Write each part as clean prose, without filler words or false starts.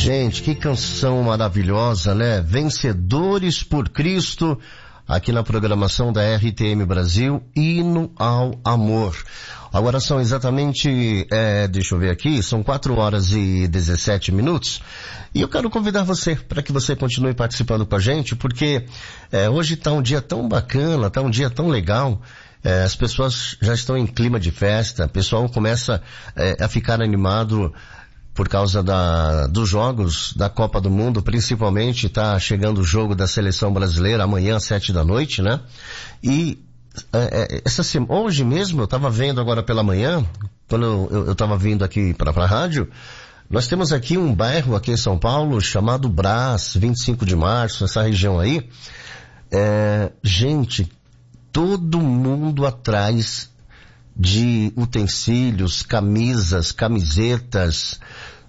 Gente, que canção maravilhosa, né? Vencedores por Cristo, aqui na programação da RTM Brasil, Hino ao Amor. Agora são exatamente, deixa eu ver aqui, são 4h17. E eu quero convidar você para que você continue participando com a gente, porque hoje tá um dia tão bacana, tá um dia tão legal. As pessoas já estão em clima de festa, o pessoal começa a ficar animado por causa dos jogos da Copa do Mundo, principalmente tá chegando o jogo da seleção brasileira amanhã às 19h, né? E hoje mesmo eu estava vendo agora pela manhã, quando eu estava vindo aqui para a rádio, nós temos aqui um bairro aqui em São Paulo chamado Brás, 25 de março, essa região aí. Gente, todo mundo atrás de utensílios, camisas, camisetas,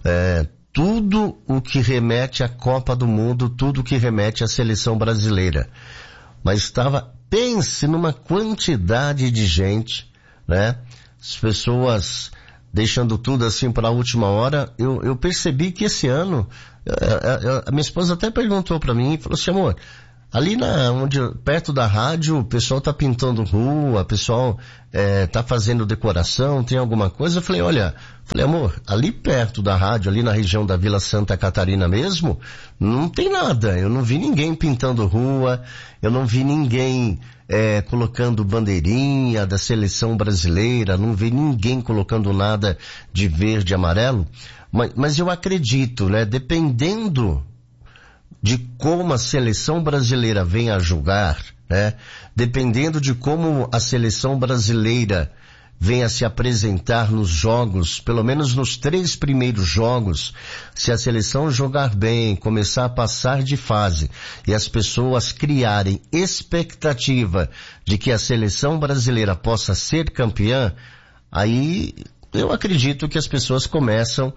tudo o que remete à Copa do Mundo, tudo o que remete à seleção brasileira. Mas pense numa quantidade de gente, né? As pessoas deixando tudo assim para a última hora. Eu percebi que esse ano, a minha esposa até perguntou para mim, falou assim, amor, ali perto da rádio, o pessoal tá pintando rua, o pessoal tá fazendo decoração, tem alguma coisa? Eu falei, amor, ali perto da rádio, ali na região da Vila Santa Catarina mesmo, não tem nada. Eu não vi ninguém pintando rua, eu não vi ninguém colocando bandeirinha da seleção brasileira, não vi ninguém colocando nada de verde e amarelo. Mas eu acredito, né, dependendo de como a seleção brasileira vem a jogar, né? Dependendo de como a seleção brasileira vem a se apresentar nos jogos, pelo menos nos 3 primeiros jogos, se a seleção jogar bem, começar a passar de fase e as pessoas criarem expectativa de que a seleção brasileira possa ser campeã, aí eu acredito que as pessoas começam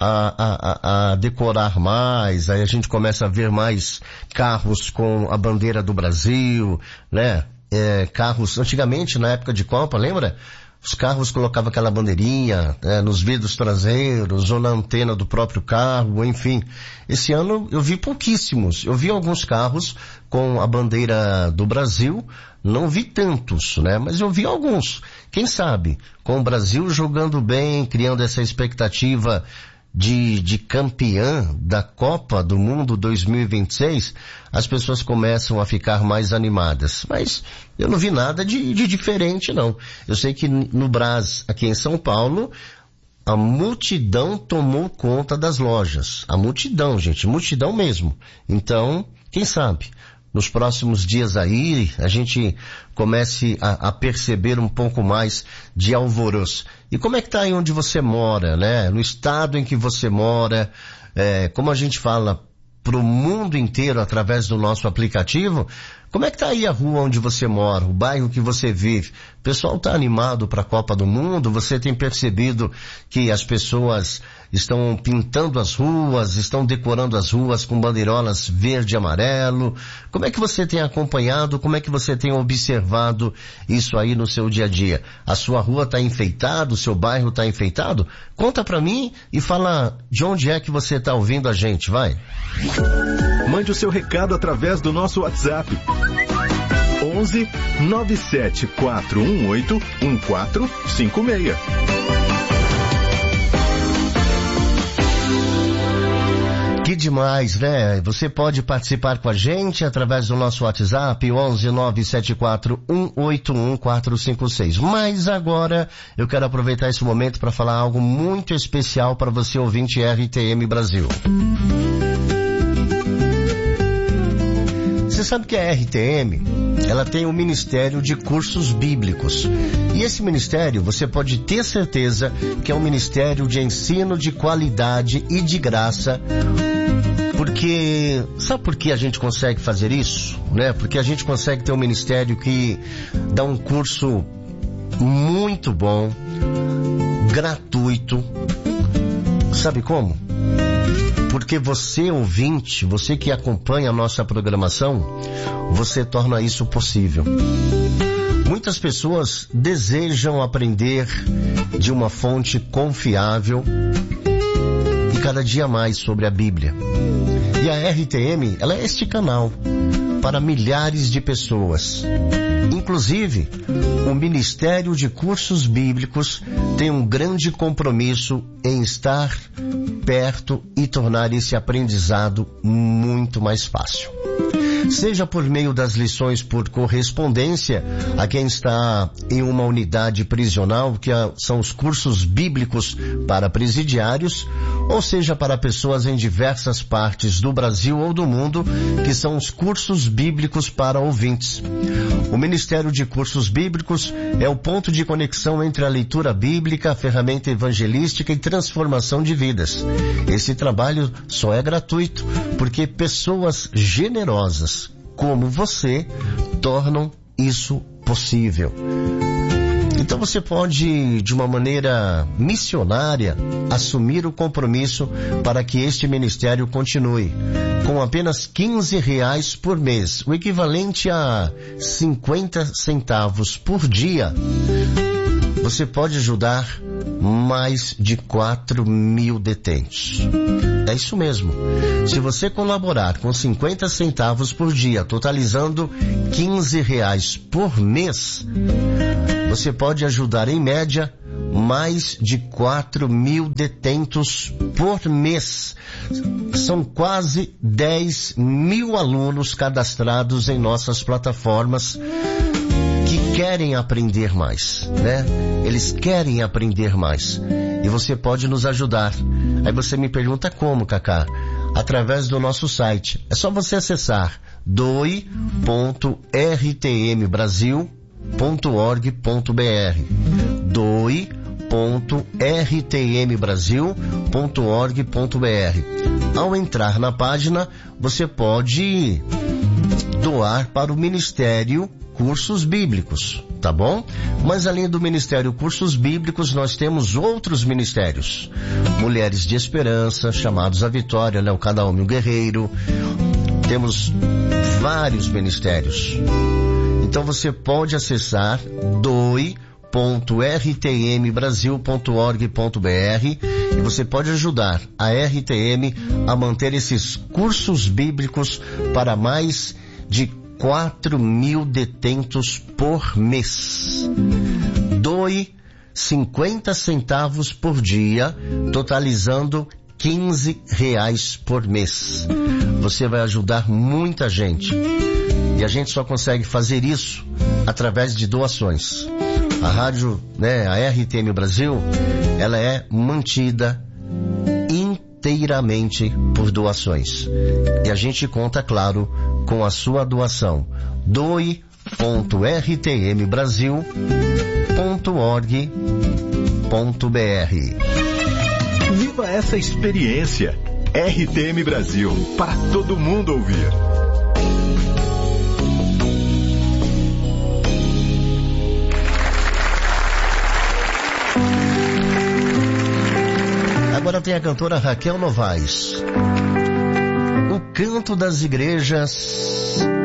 a decorar mais, aí a gente começa a ver mais carros com a bandeira do Brasil, né? Carros, antigamente, na época de Copa, lembra? Os carros colocavam aquela bandeirinha nos vidros traseiros ou na antena do próprio carro, enfim. Esse ano eu vi pouquíssimos. Eu vi alguns carros com a bandeira do Brasil, não vi tantos, né? Mas eu vi alguns. Quem sabe, com o Brasil jogando bem, criando essa expectativa de campeã da Copa do Mundo 2026, as pessoas começam a ficar mais animadas. Mas eu não vi nada de diferente, não. Eu sei que no Brás, aqui em São Paulo, a multidão tomou conta das lojas. A multidão, gente, multidão mesmo. Então, quem sabe, nos próximos dias aí, a gente comece a perceber um pouco mais de alvoroço. E como é que tá aí onde você mora, né? No estado em que você mora, como a gente fala pro mundo inteiro através do nosso aplicativo, como é que tá aí a rua onde você mora, o bairro que você vive? O pessoal tá animado para a Copa do Mundo? Você tem percebido que as pessoas estão pintando as ruas, estão decorando as ruas com bandeirolas verde e amarelo? Como é que você tem acompanhado, como é que você tem observado isso aí no seu dia a dia? A sua rua tá enfeitada, o seu bairro tá enfeitado? Conta pra mim e fala de onde é que você tá ouvindo a gente, vai. Mande o seu recado através do nosso WhatsApp. 11 97 418 1456. Que demais, né? Você pode participar com a gente através do nosso WhatsApp, 11 974 181 456. Mas agora eu quero aproveitar esse momento para falar algo muito especial para você, ouvinte RTM Brasil. Você sabe que a RTM, ela tem um Ministério de Cursos Bíblicos. E esse ministério, você pode ter certeza que é um ministério de ensino de qualidade e de graça. Porque, sabe por que a gente consegue fazer isso? Né? Porque a gente consegue ter um ministério que dá um curso muito bom, gratuito. Sabe como? Porque você, ouvinte, você que acompanha a nossa programação, você torna isso possível. Muitas pessoas desejam aprender de uma fonte confiável e cada dia mais sobre a Bíblia. E a RTM, ela é este canal para milhares de pessoas. Inclusive, o Ministério de Cursos Bíblicos tem um grande compromisso em estar perto e tornar esse aprendizado muito mais fácil. Seja por meio das lições por correspondência a quem está em uma unidade prisional, que são os cursos bíblicos para presidiários, ou seja para pessoas em diversas partes do Brasil ou do mundo, que são os cursos bíblicos para ouvintes. O Ministério de Cursos Bíblicos é o ponto de conexão entre a leitura bíblica, a ferramenta evangelística e transformação de vidas. Esse trabalho só é gratuito porque pessoas generosas como você tornam isso possível. Então você pode, de uma maneira missionária, assumir o compromisso para que este ministério continue. Com apenas R$15 por mês, o equivalente a 50 centavos por dia, você pode ajudar mais de 4.000 detentos. É isso mesmo. Se você colaborar com 50 centavos por dia, totalizando R$15 por mês, você pode ajudar em média mais de 4.000 detentos por mês. São quase 10.000 alunos cadastrados em nossas plataformas que querem aprender mais, né? Eles querem aprender mais. E você pode nos ajudar. Aí você me pergunta como, Cacá? Através do nosso site. É só você acessar doe.rtmbrasil.org.br doe.rtmbrasil.org.br. Ao entrar na página, você pode doar para o Ministério Cursos Bíblicos, tá bom? Mas além do Ministério Cursos Bíblicos, nós temos outros ministérios. Mulheres de Esperança, Chamados à Vitória, né? Cada Homem um Guerreiro. Temos vários ministérios. Então você pode acessar doe.rtmbrasil.org.br e você pode ajudar a RTM a manter esses cursos bíblicos para mais de 4.000 detentos por mês. Doe 50 centavos por dia, totalizando R$15 por mês. Você vai ajudar muita gente. E a gente só consegue fazer isso através de doações. A rádio, né, a RTM Brasil, ela é mantida inteiramente por doações. E a gente conta, claro, com a sua doação. doe.rtmbrasil.org.br. Viva essa experiência. RTM Brasil, para todo mundo ouvir. Agora tem a cantora Raquel Novaes. O Canto das Igrejas